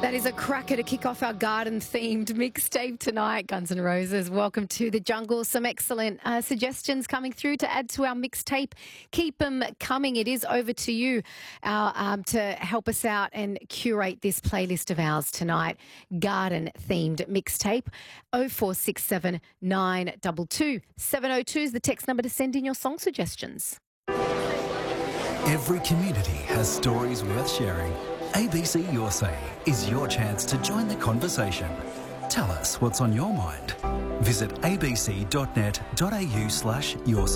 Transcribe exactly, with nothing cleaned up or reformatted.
That is a cracker to kick off our garden-themed mixtape tonight, Guns N' Roses. Welcome to the jungle. Some excellent uh, suggestions coming through to add to our mixtape. Keep them coming. It is over to you our, um, to help us out and curate this playlist of ours tonight. Garden-themed mixtape. oh four six seven nine two two seven oh two is the text number to send in your song suggestions. Every community has stories worth sharing. A B C Your Say is your chance to join the conversation. Tell us what's on your mind. Visit abc.net.au slash your